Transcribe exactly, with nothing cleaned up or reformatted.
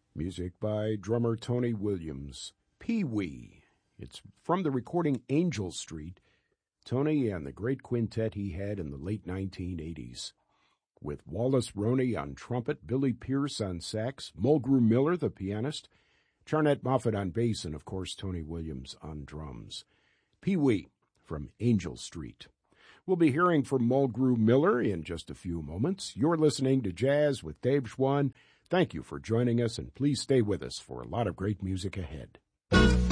Music by drummer Tony Williams. Pee-wee. It's from the recording Angel Street, Tony and the great quintet he had in the late nineteen eighties. With Wallace Roney on trumpet, Billy Pierce on sax, Mulgrew Miller, the pianist, Charnett Moffett on bass, and of course Tony Williams on drums. Pee-wee from Angel Street. We'll be hearing from Mulgrew Miller in just a few moments. You're listening to Jazz with Dave Schwann. Thank you for joining us, and please stay with us for a lot of great music ahead.